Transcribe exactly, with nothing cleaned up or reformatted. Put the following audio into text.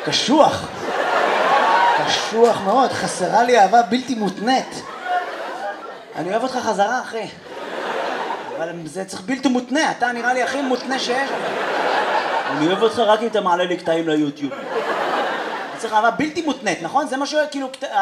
קשוח. קשוח מאוד, חסרה לי אהבה בלתי מותנית. אני אוהב אותך חזרה, אחי. אבל זה צריך בלתי מותנה, אתה נראה לי הכי מותנה שיש. אני אוהב אותך רק אם אתה מעלה לי קטעים ליוטיוב. צריך אהבה בלתי מותנית, נכון? זה מה שכאילו...